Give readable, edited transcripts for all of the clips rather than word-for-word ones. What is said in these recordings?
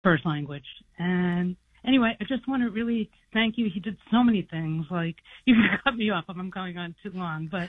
first language. And anyway, I just want to really thank you. He did so many things. Like, you can cut me off if I'm going on too long, but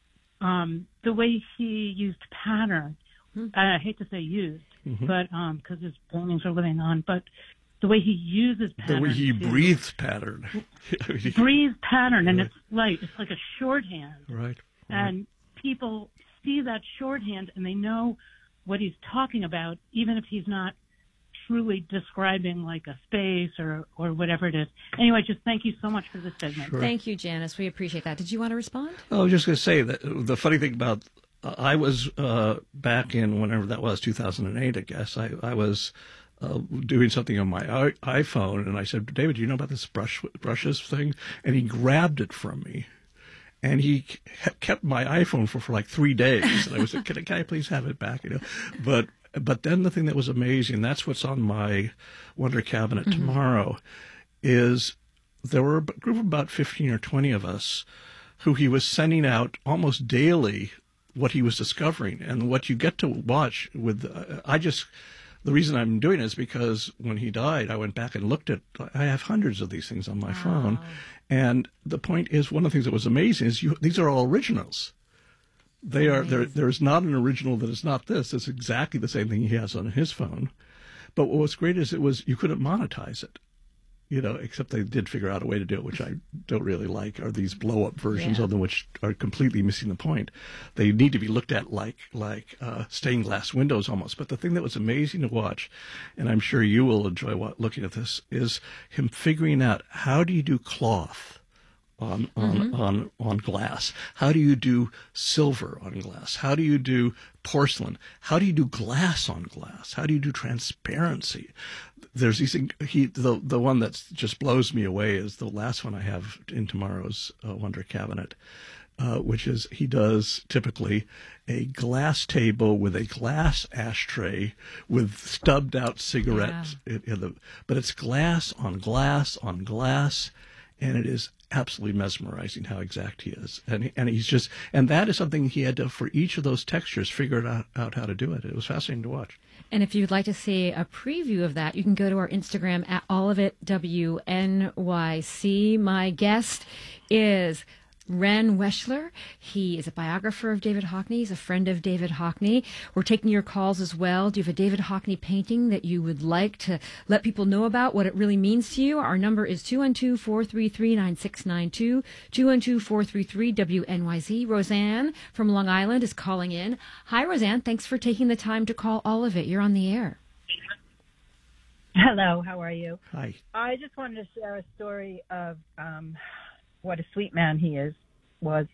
the way he used pattern, I hate to say used, but because his paintings are living on, but the way he uses pattern. The way he breathes pattern. Breathes pattern, and it's like a shorthand. Right. And people see that shorthand and they know what he's talking about, even if he's not truly describing like a space or whatever it is. Anyway, just thank you so much for this segment. Sure. Thank you, Janice. We appreciate that. Did you want to respond? I was just going to say that the funny thing about I was back in whenever that was, 2008, I guess. I was doing something on my iPhone, and I said, David, do you know about this brushes thing? And he grabbed it from me. And he kept my iPhone for like 3 days. And I was like, can I please have it back? But then the thing that was amazing, that's what's on my Wonder Cabinet tomorrow, is there were a group of about 15 or 20 of us who he was sending out almost daily what he was discovering. And what you get to watch with, the reason I'm doing it is because when he died, I went back and looked at, I have hundreds of these things on my phone. And the point is, one of the things that was amazing is these are all originals. They are there's not an original that is not this. It's exactly the same thing he has on his phone. But what was great is you couldn't monetize it, except they did figure out a way to do it, which I don't really like, are these blow-up versions of them, which are completely missing the point. They need to be looked at like stained glass windows almost. But the thing that was amazing to watch, and I'm sure you will enjoy looking at this, is him figuring out, how do you do cloth on glass? How do you do silver on glass? How do you do porcelain? How do you do glass on glass? How do you do transparency? There's these things. The one that just blows me away is the last one I have in tomorrow's Wonder Cabinet, which is he does typically a glass table with a glass ashtray with stubbed out cigarettes but it's glass on glass on glass, and it is absolutely mesmerizing how exact he is. And he's just, and that is something he had to, for each of those textures, figure out how to do it. It was fascinating to watch. And if you'd like to see a preview of that, you can go to our Instagram at allofitwnyc. My guest is Ren Weschler. He is a biographer of David Hockney. He's a friend of David Hockney. We're taking your calls as well. Do you have a David Hockney painting that you would like to let people know about, what it really means to you? Our number is 212-433-9692, 212-433-WNYZ. Roseanne from Long Island is calling in. Hi, Roseanne. Thanks for taking the time to call All of It. You're on the air. Hello. How are you? Hi. I just wanted to share a story of what a sweet man he was.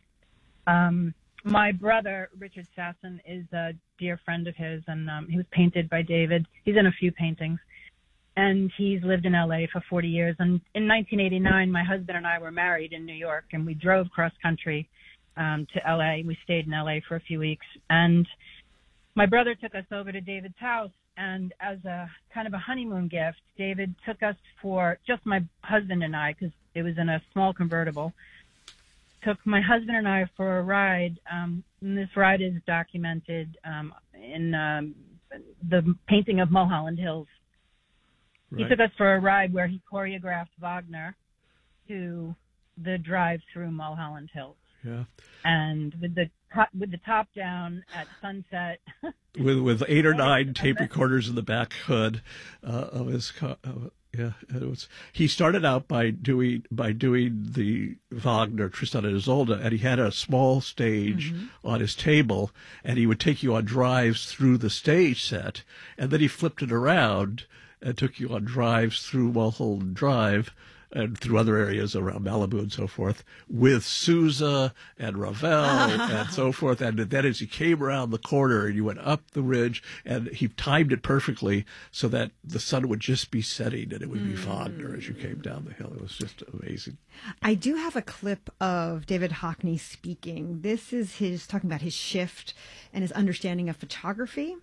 My brother, Richard Sasson, is a dear friend of his, and he was painted by David. He's in a few paintings, and he's lived in L.A. for 40 years. And in 1989, my husband and I were married in New York, and we drove cross-country to L.A. We stayed in L.A. for a few weeks, and my brother took us over to David's house, and as a kind of a honeymoon gift, David took us for, just my husband and I, because it was in a small convertible, took my husband and I for a ride. And this ride is documented in the painting of Mulholland Hills. Right. He took us for a ride where he choreographed Wagner to the drive through Mulholland Hills. Yeah. And with the top down at sunset. with 8 or 9 tape recorders in the back hood of his car. Yeah, it was. He started out by doing the Wagner Tristan and Isolde, and he had a small stage on his table, and he would take you on drives through the stage set, and then he flipped it around and took you on drives through Mulholland Drive and through other areas around Malibu and so forth, with Sousa and Ravel and so forth. And then as he came around the corner and you went up the ridge, and he timed it perfectly so that the sun would just be setting and it would be Wagner as you came down the hill. It was just amazing. I do have a clip of David Hockney speaking. This is his talking about his shift and his understanding of photography.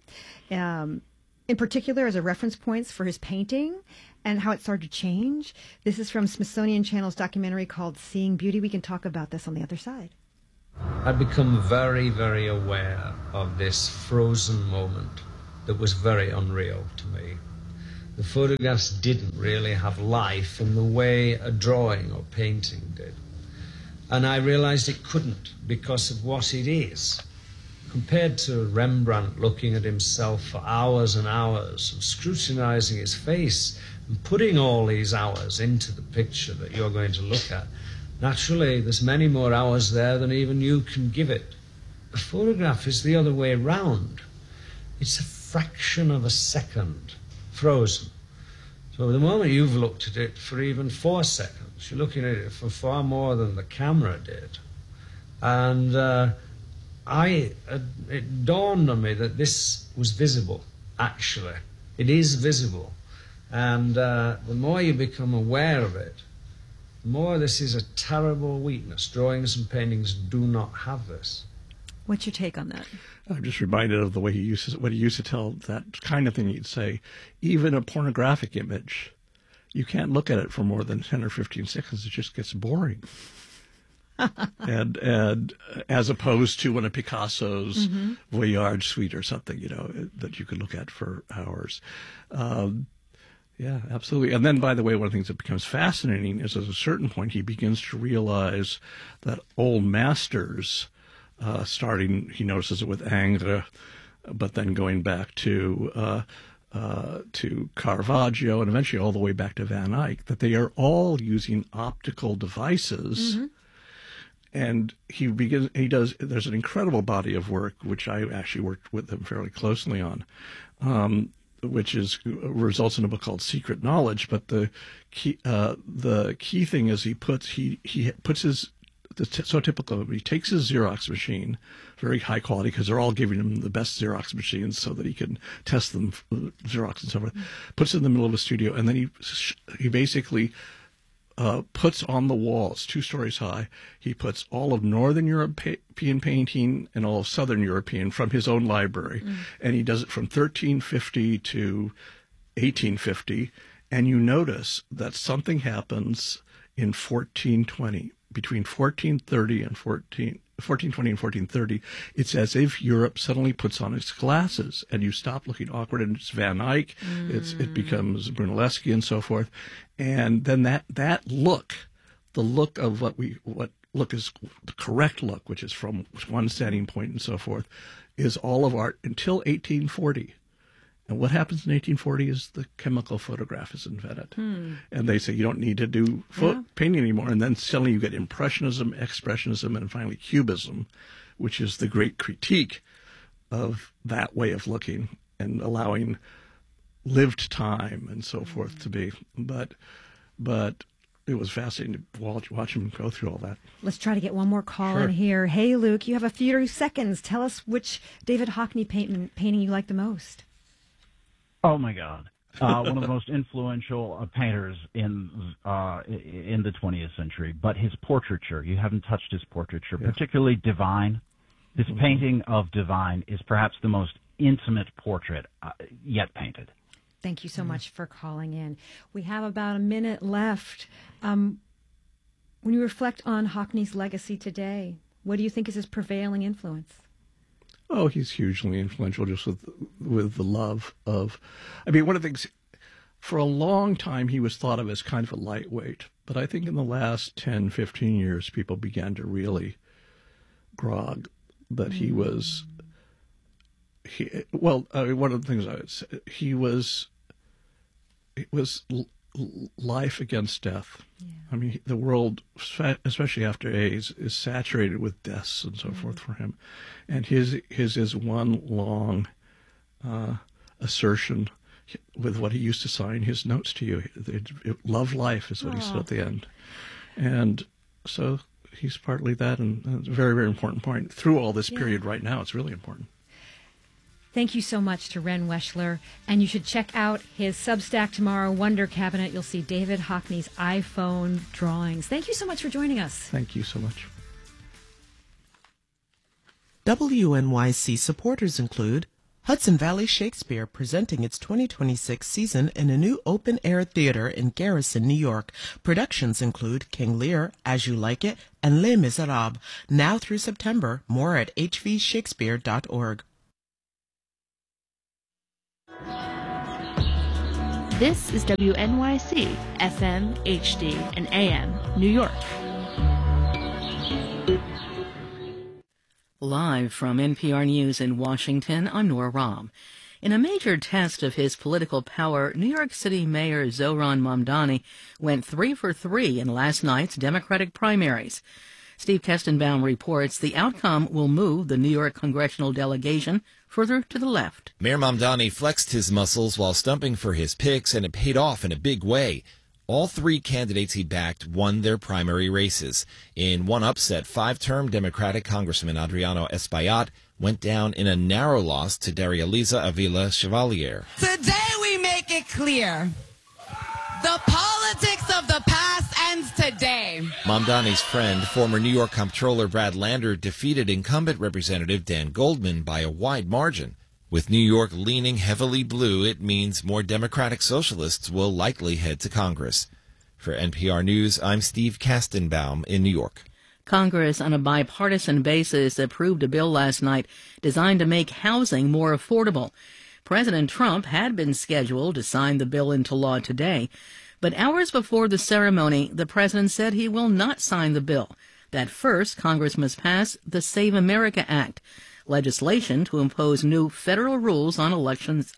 In particular, as a reference points for his painting and how it started to change. This is from Smithsonian Channel's documentary called Seeing Beauty. We can talk about this on the other side. I'd become very, very aware of this frozen moment that was very unreal to me. The photographs didn't really have life in the way a drawing or painting did. And I realized it couldn't because of what it is. Compared to Rembrandt looking at himself for hours and hours and scrutinizing his face and putting all these hours into the picture that you're going to look at, naturally there's many more hours there than even you can give it. A photograph is the other way round. It's a fraction of a second, frozen. So the moment you've looked at it for even 4 seconds, you're looking at it for far more than the camera did. And it dawned on me that this was visible, actually. It is visible. And the more you become aware of it, the more this is a terrible weakness. Drawings and paintings do not have this. What's your take on that? I'm just reminded of the way he used to tell that kind of thing. He'd say, even a pornographic image, you can't look at it for more than 10 or 15 seconds. It just gets boring. and as opposed to one of Picasso's Voyage Suite or something, that you could look at for hours. Yeah, absolutely. And then, by the way, one of the things that becomes fascinating is at a certain point he begins to realize that old masters, starting, he notices it with Ingres, but then going back to Caravaggio and eventually all the way back to Van Eyck, that they are all using optical devices. And there's an incredible body of work, which I actually worked with him fairly closely on, which results in a book called Secret Knowledge. But the key thing is he puts so typical of him, he takes his Xerox machine, very high quality, because they're all giving him the best Xerox machines so that he can test them, Xerox and so forth, puts it in the middle of a studio, and then he basically puts on the walls, 2 stories high, he puts all of Northern European painting and all of Southern European from his own library. And he does it from 1350 to 1850. And you notice that something happens in 1420. Between 1420 and 1430, it's as if Europe suddenly puts on its glasses, and you stop looking awkward, and it's Van Eyck, it becomes Brunelleschi and so forth, and then that look, the look of what look is the correct look, which is from one standing point and so forth, is all of art until 1840. And what happens in 1840 is the chemical photograph is invented. And they say you don't need to do painting anymore. And then suddenly you get Impressionism, Expressionism, and finally Cubism, which is the great critique of that way of looking and allowing lived time and so forth to be. But it was fascinating to watch him go through all that. Let's try to get one more call in here. Hey, Luke, you have a few seconds. Tell us which David Hockney painting you like the most. Oh my God! One of the most influential painters in the 20th century. But his portraiture, you haven't touched his portraiture, particularly Divine. His painting of Divine is perhaps the most intimate portrait yet painted. Thank you so much for calling in. We have about a minute left. When you reflect on Hockney's legacy today, what do you think is his prevailing influence? Oh, he's hugely influential just with the love of... I mean, one of the things... For a long time, he was thought of as kind of a lightweight. But I think in the last 10, 15 years, people began to really grog that he was... one of the things I would say, it was life against death. Yeah. I mean, the world, especially after AIDS, is saturated with deaths and so forth for him. And his is one long assertion with what he used to sign his notes to you. Love life is what he said at the end. And so he's partly that, and it's a very, very important point. Through all this period right now, it's really important. Thank you so much to Ren Weschler. And you should check out his Substack tomorrow, Wonder Cabinet. You'll see David Hockney's iPhone drawings. Thank you so much for joining us. Thank you so much. WNYC supporters include Hudson Valley Shakespeare, presenting its 2026 season in a new open-air theater in Garrison, New York. Productions include King Lear, As You Like It, and Les Miserables. Now through September. More at hvshakespeare.org. This is WNYC, FM, HD, and AM, New York. Live from NPR News in Washington, I'm Nora Rahm. In a major test of his political power, New York City Mayor Zohran Mamdani went 3 for 3 in last night's Democratic primaries. Steve Kestenbaum reports the outcome will move the New York congressional delegation further to the left. Mayor Mamdani flexed his muscles while stumping for his picks, and it paid off in a big way. All 3 candidates he backed won their primary races. In one upset, 5-term Democratic Congressman Adriano Espaillat went down in a narrow loss to Darya-Liza Avila Chevalier. Today we make it clear. The politics of the past ends today. Mamdani's friend, former New York Comptroller Brad Lander, defeated incumbent Representative Dan Goldman by a wide margin. With New York leaning heavily blue, it means more Democratic socialists will likely head to Congress. For NPR News, I'm Steve Kestenbaum in New York. Congress, on a bipartisan basis, approved a bill last night designed to make housing more affordable. President Trump had been scheduled to sign the bill into law today, but hours before the ceremony, the president said he will not sign the bill. That first, Congress must pass the Save America Act, legislation to impose new federal rules on elections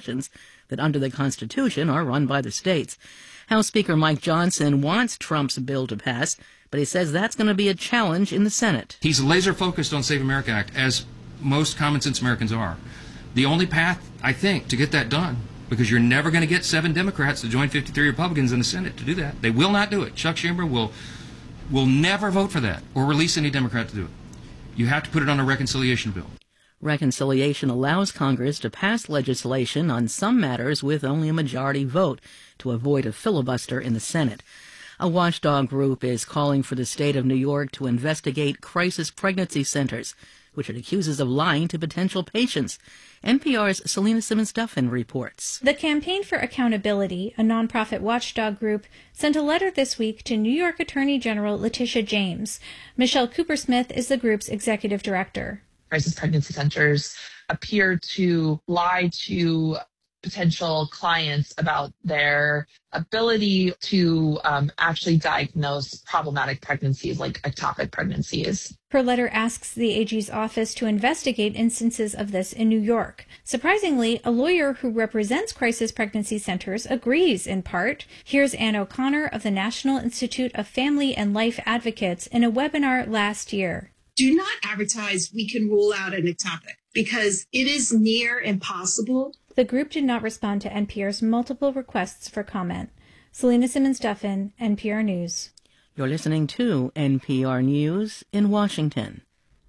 that under the Constitution are run by the states. House Speaker Mike Johnson wants Trump's bill to pass, but he says that's going to be a challenge in the Senate. He's laser focused on Save America Act, as most common sense Americans are. The only path, I think, to get that done, because you're never going to get 7 Democrats to join 53 Republicans in the Senate to do that. They will not do it. Chuck Schumer will never vote for that or release any Democrat to do it. You have to put it on a reconciliation bill. Reconciliation allows Congress to pass legislation on some matters with only a majority vote to avoid a filibuster in the Senate. A watchdog group is calling for the state of New York to investigate crisis pregnancy centers, which it accuses of lying to potential patients. NPR's Selena Simmons-Duffin reports. The Campaign for Accountability, a nonprofit watchdog group, sent a letter this week to New York Attorney General Letitia James. Michelle Coopersmith is the group's executive director. Crisis pregnancy centers appear to lie to potential clients about their ability to actually diagnose problematic pregnancies like ectopic pregnancies. Her letter asks the AG's office to investigate instances of this in New York. Surprisingly, a lawyer who represents crisis pregnancy centers agrees in part. Here's Ann O'Connor of the National Institute of Family and Life Advocates in a webinar last year. Do not advertise we can rule out an ectopic because it is near impossible. The group did not respond to NPR's multiple requests for comment. Selena Simmons-Duffin, NPR News. You're listening to NPR News in Washington.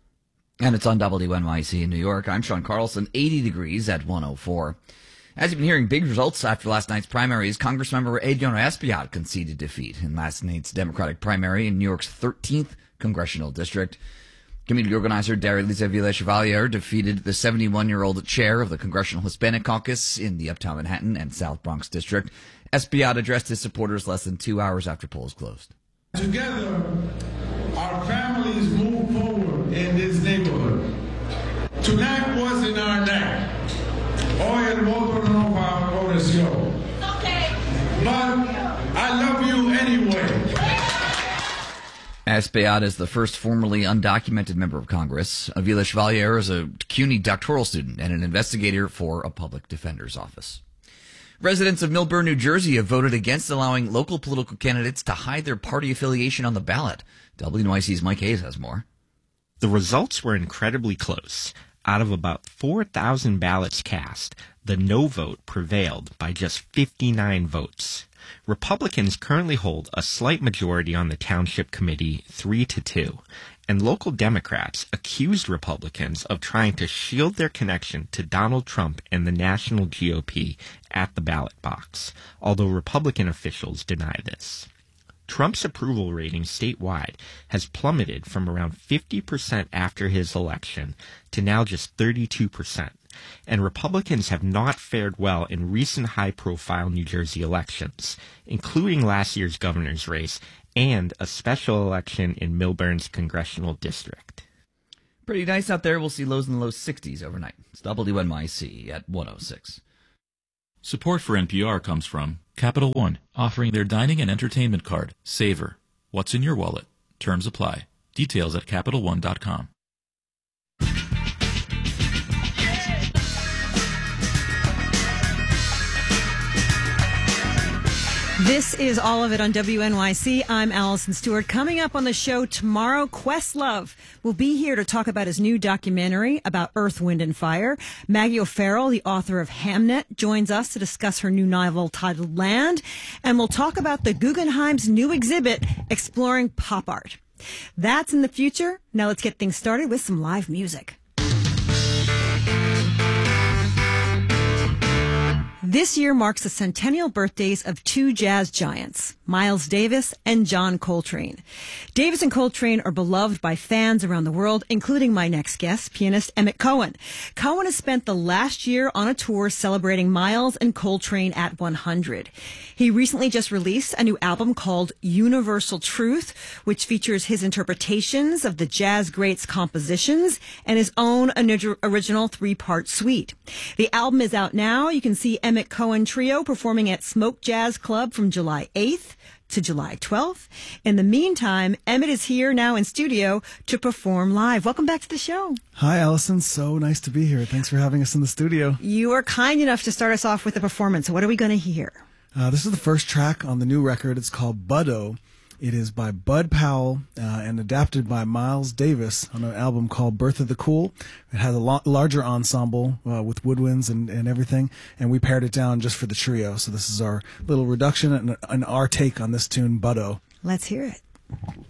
And it's on WNYC in New York. I'm Sean Carlson, 80 degrees at 104. As you've been hearing, big results after last night's primaries. Congressmember Adriano Espaillat conceded defeat in last night's Democratic primary in New York's 13th congressional district. Community organizer Darya-Liza Avila Chevalier defeated the 71-year-old chair of the Congressional Hispanic Caucus in the Uptown Manhattan and South Bronx district. Espaillat addressed his supporters less than 2 hours after polls closed. Together, our families move forward in this neighborhood. Tonight wasn't our night. Hoy el voto no favoreció. Okay. But I love you anyway. Espaillat is the first formerly undocumented member of Congress. Avila Chevalier is a CUNY doctoral student and an investigator for a public defender's office. Residents of Millburn, New Jersey have voted against allowing local political candidates to hide their party affiliation on the ballot. WNYC's Mike Hayes has more. The results were incredibly close. Out of about 4,000 ballots cast, the no vote prevailed by just 59 votes. Republicans currently hold a slight majority on the Township Committee, 3-2, and local Democrats accused Republicans of trying to shield their connection to Donald Trump and the national GOP at the ballot box, although Republican officials deny this. Trump's approval rating statewide has plummeted from around 50% after his election to now just 32%. And Republicans have not fared well in recent high-profile New Jersey elections, including last year's governor's race and a special election in Millburn's congressional district. Pretty nice out there. We'll see lows in the low 60s overnight. It's WNYC at 106. Support for NPR comes from Capital One, offering their dining and entertainment card, Savor. What's in your wallet? Terms apply. Details at CapitalOne.com. This is All of It on WNYC. I'm Allison Stewart. Coming up on the show tomorrow, Questlove will be here to talk about his new documentary about Earth, Wind, and Fire. Maggie O'Farrell, the author of Hamnet, joins us to discuss her new novel titled Land. And we'll talk about the Guggenheim's new exhibit, Exploring Pop Art. That's in the future. Now let's get things started with some live music. This year marks the centennial birthdays of two jazz giants, Miles Davis and John Coltrane. Davis and Coltrane are beloved by fans around the world, including my next guest, pianist Emmett Cohen. Cohen has spent the last year on a tour celebrating Miles and Coltrane at 100. He recently just released a new album called Universal Truth, which features his interpretations of the jazz greats' compositions and his own original three-part suite. The album is out now. You can see Emmett Cohen Trio performing at Smoke Jazz Club from July 8th to July 12th. In the meantime, Emmett is here now in studio to perform live. Welcome back to the show. Hi, Allison. So nice to be here. Thanks for having us in the studio. You are kind enough to start us off with a performance. What are we going to hear? This is the first track on the new record. It's called Buddo. It is by Bud Powell and adapted by Miles Davis on an album called Birth of the Cool. It has a larger ensemble with woodwinds and everything, and we pared it down just for the trio. So this is our little reduction and our take on this tune, Buddo. Let's hear it.